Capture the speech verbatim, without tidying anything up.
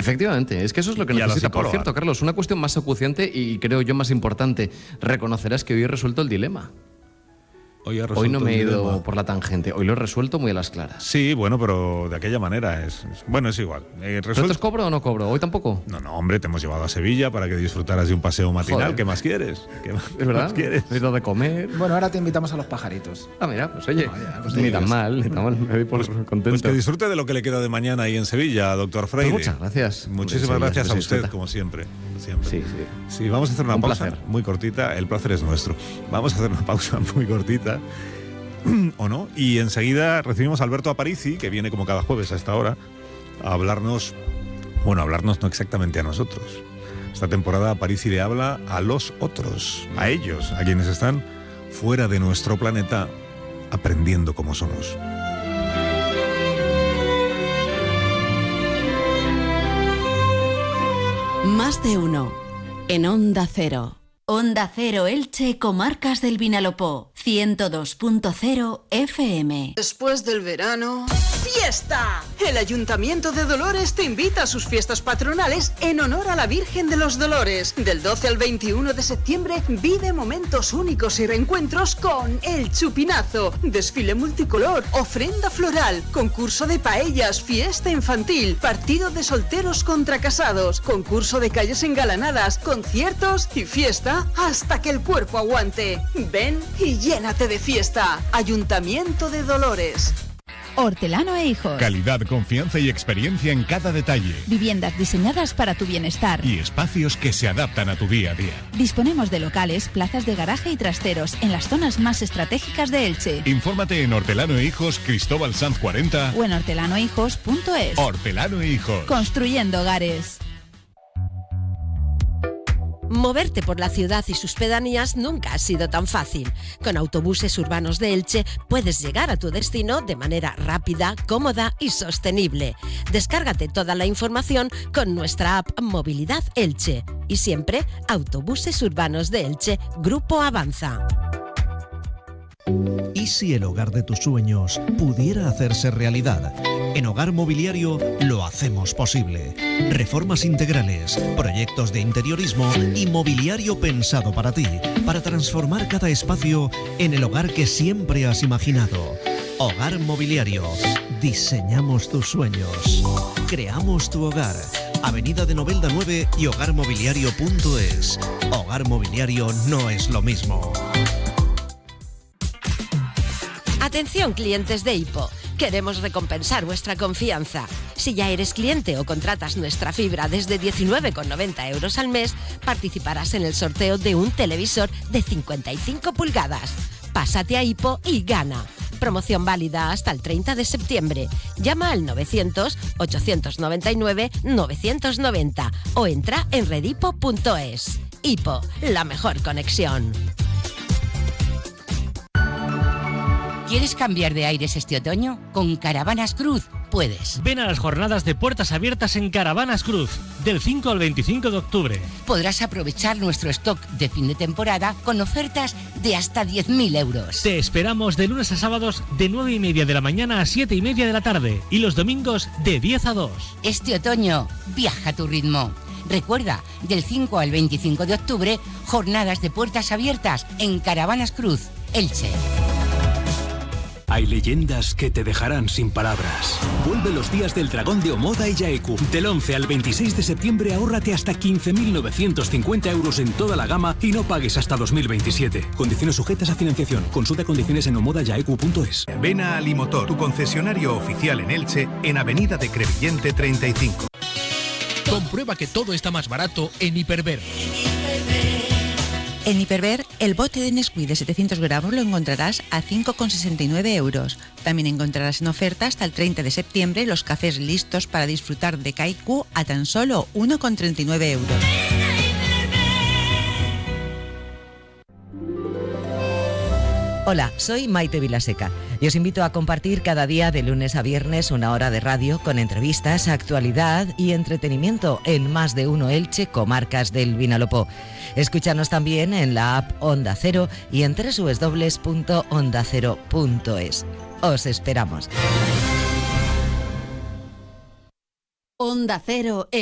Efectivamente, es que eso es lo que Y a la necesita. Por psicóloga. cierto, Carlos, una cuestión más acuciante y creo yo más importante. Reconocerás que hoy he resuelto el dilema. Hoy, ha Hoy no me he resuelto el ido dilema. por la tangente, hoy lo he resuelto muy a las claras. Sí, bueno, pero de aquella manera es. es- bueno, es igual. Eh, resuelto- ¿Nosotros cobro o no cobro? ¿Hoy tampoco? No, no, hombre, te hemos llevado a Sevilla para que disfrutaras de un paseo matinal. Joder. ¿Qué más quieres? ¿Qué más, ¿Es verdad? más quieres? Necesito de comer. Bueno, ahora te invitamos a los pajaritos. Ah, mira, pues oye, Vaya, pues ni te tan digas. mal, ni tan mal. Me voy por contento. Pues que disfrute de lo que le queda de mañana ahí en Sevilla, doctor Freire. Pues muchas gracias. Muchísimas Sevilla gracias a se usted, disfruta. como siempre. siempre. Sí, sí. Sí, vamos a hacer una Un pausa placer. muy cortita. El placer es nuestro. Vamos a hacer una pausa muy cortita. ¿O no? Y enseguida recibimos a Alberto Aparici, que viene como cada jueves a esta hora, a hablarnos, bueno, a hablarnos no exactamente a nosotros. Esta temporada Aparici le habla a los otros, a ellos, a quienes están fuera de nuestro planeta, aprendiendo cómo somos. Más de uno. En Onda Cero. Onda Cero Elche, Comarcas del Vinalopó. ciento dos punto cero F M. Después del verano... ¡Fiesta! El Ayuntamiento de Dolores te invita a sus fiestas patronales en honor a la Virgen de los Dolores. Del doce al veintiuno de septiembre vive momentos únicos y reencuentros con El Chupinazo, desfile multicolor, ofrenda floral, concurso de paellas, fiesta infantil, partido de solteros contra casados, concurso de calles engalanadas, conciertos y fiesta hasta que el cuerpo aguante. Ven y llénate de fiesta. Ayuntamiento de Dolores. Hortelano e Hijos. Calidad, confianza y experiencia en cada detalle. Viviendas diseñadas para tu bienestar. Y espacios que se adaptan a tu día a día. Disponemos de locales, plazas de garaje y trasteros en las zonas más estratégicas de Elche. Infórmate en Hortelano e Hijos, Cristóbal Sanz cuarenta O en hortelano e hijos punto es. Hortelano e Hijos. Construyendo hogares. Moverte por la ciudad y sus pedanías nunca ha sido tan fácil. Con Autobuses Urbanos de Elche puedes llegar a tu destino de manera rápida, cómoda y sostenible. Descárgate toda la información con nuestra app Movilidad Elche. Y siempre Autobuses Urbanos de Elche, Grupo Avanza. ¿Y si el hogar de tus sueños pudiera hacerse realidad? En Hogar Mobiliario lo hacemos posible. Reformas integrales, proyectos de interiorismo y mobiliario pensado para ti, para transformar cada espacio en el hogar que siempre has imaginado. Hogar Mobiliario. Diseñamos tus sueños. Creamos tu hogar. Avenida de Novelda nueve y hogar mobiliario punto es. Hogar Mobiliario no es lo mismo. Atención, clientes de Hipo. Queremos recompensar vuestra confianza. Si ya eres cliente o contratas nuestra fibra desde diecinueve con noventa euros al mes, participarás en el sorteo de un televisor de cincuenta y cinco pulgadas. Pásate a Hipo y gana. Promoción válida hasta el treinta de septiembre. Llama al novecientos, ochocientos noventa y nueve, novecientos noventa o entra en redipo punto es. Hipo, la mejor conexión. ¿Quieres cambiar de aires este otoño? Con Caravanas Cruz puedes. Ven a las jornadas de puertas abiertas en Caravanas Cruz, del cinco al veinticinco de octubre. Podrás aprovechar nuestro stock de fin de temporada con ofertas de hasta diez mil euros. Te esperamos de lunes a sábados de nueve y media de la mañana a siete y media de la tarde y los domingos de diez a dos. Este otoño, viaja a tu ritmo. Recuerda, del cinco al veinticinco de octubre, jornadas de puertas abiertas en Caravanas Cruz, Elche. Hay leyendas que te dejarán sin palabras. Vuelve los días del dragón de Omoda y Yaeku. Del once al veintiséis de septiembre ahórrate hasta quince mil novecientos cincuenta euros en toda la gama y no pagues hasta dos mil veintisiete. Condiciones sujetas a financiación. Consulta condiciones en omoda yaeku punto es. Ven a Alimotor, tu concesionario oficial en Elche, en Avenida de Crevillente treinta y cinco. Comprueba que todo está más barato en Hiperver. En Hiperver, el bote de Nesquik de setecientos gramos lo encontrarás a cinco con sesenta y nueve euros. También encontrarás en oferta hasta el treinta de septiembre los cafés listos para disfrutar de Kaiku a tan solo uno con treinta y nueve euros. Hola, soy Maite Vilaseca y os invito a compartir cada día de lunes a viernes una hora de radio con entrevistas, actualidad y entretenimiento en Más de Uno Elche, Comarcas del Vinalopó. Escúchanos también en la app Onda Cero y en doble u doble u doble u punto onda cero punto es. Os esperamos. Onda Cero